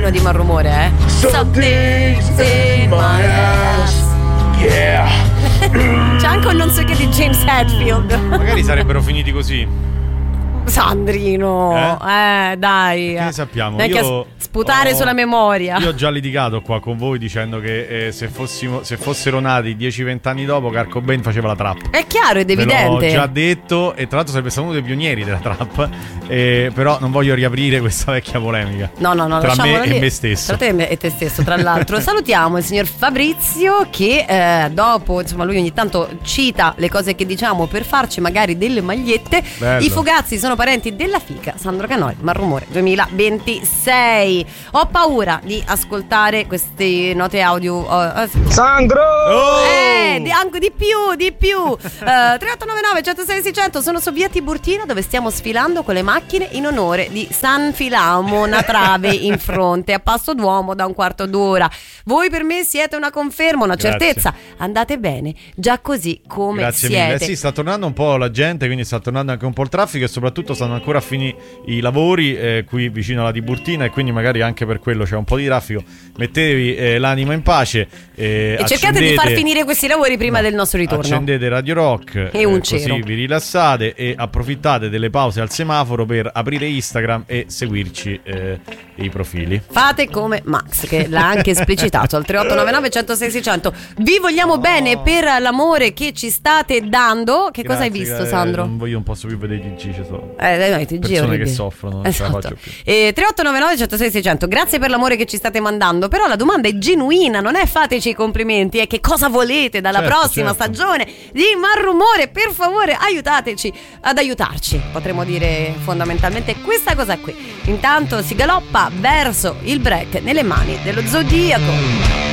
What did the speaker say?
macchinino di Malrumore, Something's in my ass. Yeah. C'è anche un non so che di James Hetfield. Magari sarebbero finiti così. Sandrino, dai. Che ne sappiamo? Non è che sputare sulla memoria. Io ho già litigato qua con voi dicendo che se fossero nati 10-20 anni dopo, Kurt Cobain faceva la trap. È chiaro ed evidente. L'ho già detto, e tra l'altro sarebbe stato uno dei pionieri della trap. Però non voglio riaprire questa vecchia polemica. No, tra me e me stesso. Tra te e te stesso, tra l'altro. Salutiamo il signor Fabrizio che dopo, insomma, lui ogni tanto cita le cose che diciamo per farci magari delle magliette. Bello. I Fogazzi sono parenti della fica Sandro Canoi, Malrumore 2026. Ho paura di ascoltare queste note audio. Sandro! Anche di più. 3899 106 600. Sono su via Tiburtina, dove stiamo sfilando con le macchine in onore di San Filamo, una trave in fronte a Passo d'Uomo da un quarto d'ora. Voi per me siete una conferma, una certezza. Andate bene, già così come Grazie siete. mille. Sì, sta tornando un po' la gente, quindi sta tornando anche un po' il traffico, e soprattutto stanno ancora a finire i lavori qui vicino alla Tiburtina, e quindi magari anche per quello c'è un po' di traffico. Mettetevi l'anima in pace e cercate di far finire questi lavori prima del nostro ritorno. Accendete Radio Rock e un così cero. vi rilassate e approfittate delle pause al semaforo per aprire Instagram e seguirci i profili. Fate come Max, che l'ha anche esplicitato al 3899 106 600. Vi vogliamo bene per l'amore che ci state dando. Che cosa hai visto, Sandro? Non posso più vedere i TG, ci sono TG persone che soffrono, non ce la faccio più. 3899 106 600. Grazie per l'amore che ci state mandando, però la domanda è genuina, non è fateci i complimenti, è che cosa volete dalla prossima stagione di Malrumore. Per favore aiutateci ad aiutarci, potremmo dire fondamentalmente questa cosa qui. Intanto si galoppa verso il break nelle mani dello Zodiaco.